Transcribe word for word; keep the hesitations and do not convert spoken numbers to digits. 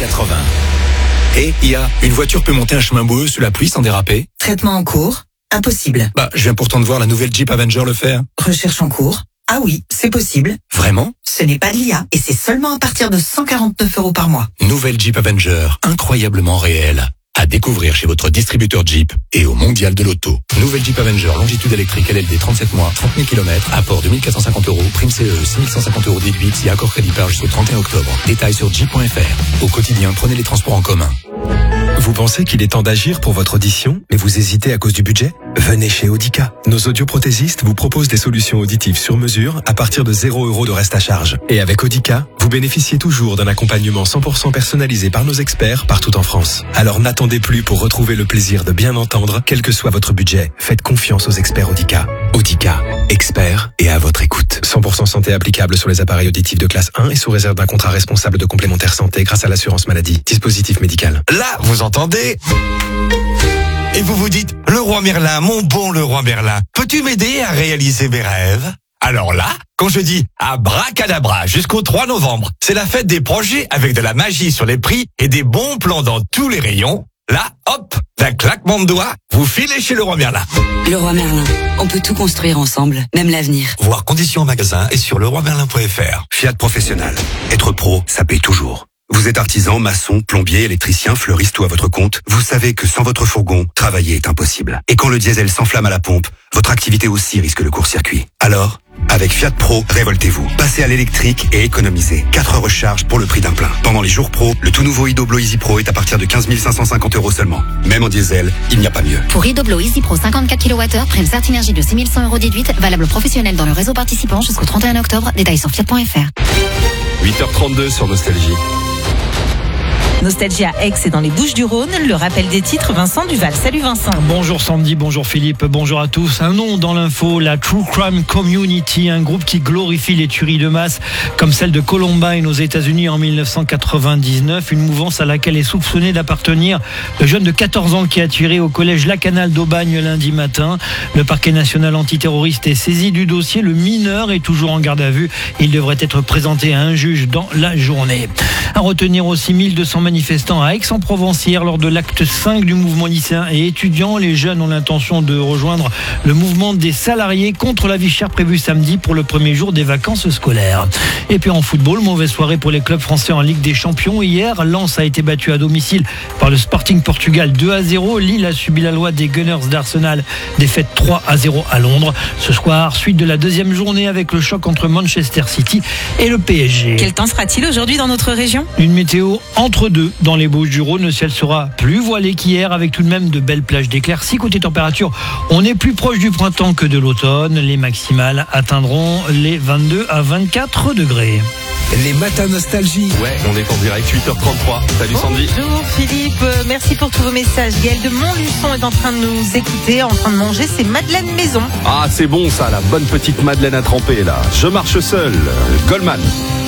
quatre-vingts. Et I A, une voiture peut monter un chemin boueux sous la pluie sans déraper? Traitement en cours? Impossible. Bah, je viens pourtant de voir la nouvelle Jeep Avenger le faire. Recherche en cours? Ah oui, c'est possible. Vraiment? Ce n'est pas de l'I A et c'est seulement à partir de cent quarante-neuf euros par mois. Nouvelle Jeep Avenger, incroyablement réelle. À découvrir chez votre distributeur Jeep et au Mondial de l'Auto. Nouvelle Jeep Avenger, longitude électrique, L L D trente-sept mois, trente mille kilomètres, apport deux mille quatre cent cinquante euros, prime C E, six mille cent cinquante euros déduite si accord crédit par jusqu'au trente et un octobre. Détails sur jeep point f r. Au quotidien, prenez les transports en commun. Vous pensez qu'il est temps d'agir pour votre audition, mais vous hésitez à cause du budget? Venez chez Audica. Nos audioprothésistes vous proposent des solutions auditives sur mesure à partir de zéro euros de reste à charge. Et avec Audica, vous bénéficiez toujours d'un accompagnement cent pour cent personnalisé par nos experts partout en France. Alors n'attendez plus pour retrouver le plaisir de bien entendre, quel que soit votre budget. Faites confiance aux experts Audica. Audica, experts et à votre écoute. cent pour cent santé applicable sur les appareils auditifs de classe un et sous réserve d'un contrat responsable de complémentaire santé grâce à l'assurance maladie. Dispositif médical. Là, vous entendez? Et vous vous dites, le roi Merlin, mon bon le roi Merlin, peux-tu m'aider à réaliser mes rêves? Alors là, quand je dis abracadabra jusqu'au trois novembre, c'est la fête des projets avec de la magie sur les prix et des bons plans dans tous les rayons. Là, hop, d'un claquement de doigts, vous filez chez le roi Merlin. Le roi Merlin, on peut tout construire ensemble, même l'avenir. Voir conditions en magasin et sur le roi merlin point f r. Fiat Professionnel. Être pro, ça paye toujours. Vous êtes artisan, maçon, plombier, électricien, fleuriste ou à votre compte, vous savez que sans votre fourgon, travailler est impossible. Et quand le diesel s'enflamme à la pompe, votre activité aussi risque le court-circuit. Alors, avec Fiat Pro, révoltez-vous. Passez à l'électrique et économisez. quatre recharges pour le prix d'un plein. Pendant les jours pro, le tout nouveau Idoblo Easy Pro est à partir de quinze mille cinq cent cinquante euros seulement. Même en diesel, il n'y a pas mieux. Pour Idoblo Easy Pro cinquante-quatre kilowattheures, prime Certinergie de six mille cent euros déduite, valable professionnel dans le réseau participant jusqu'au trente et un octobre. Détails sur fiat point f r. huit heures trente-deux sur Nostalgie. Nostalgie à Aix et dans les Bouches-du-Rhône, le rappel des titres, Vincent Duval. Salut Vincent. Bonjour Sandy, bonjour Philippe, bonjour à tous. Un nom dans l'info, la True Crime Community, un groupe qui glorifie les tueries de masse comme celle de Columbine aux États-Unis en mille neuf cent quatre-vingt-dix-neuf, une mouvance à laquelle est soupçonné d'appartenir le jeune de quatorze ans qui a tiré au collège Lacanal d'Aubagne lundi matin. Le parquet national antiterroriste est saisi du dossier, le mineur est toujours en garde à vue, il devrait être présenté à un juge dans la journée. À retenir aussi mille deux cents manifestants à Aix-en-Provence hier lors de l'acte cinq du mouvement lycéen et étudiant. Les jeunes ont l'intention de rejoindre le mouvement des salariés contre la vie chère prévue samedi pour le premier jour des vacances scolaires. Et puis en football, mauvaise soirée pour les clubs français en Ligue des Champions. Hier, Lens a été battu à domicile par le Sporting Portugal deux à zéro. Lille a subi la loi des Gunners d'Arsenal, défaite trois à zéro à Londres. Ce soir, suite de la deuxième journée avec le choc entre Manchester City et le P S G. Quel temps sera-t-il aujourd'hui dans notre région? Une météo entre deux dans les Bouches-du-Rhône. Le ciel sera plus voilé qu'hier avec tout de même de belles plages d'éclaircies. Côté température, on est plus proche du printemps que de l'automne. Les maximales atteindront les vingt-deux à vingt-quatre degrés. Les matins Nostalgie. Ouais, on est en direct, huit heures trente-trois. Salut Sandy. Bonjour Philippe, merci pour tous vos messages. Gaël de Montluçon est en train de nous écouter, en train de manger ses madeleines maison. Ah, c'est bon ça, la bonne petite madeleine à tremper là. Je marche seul. Goldman.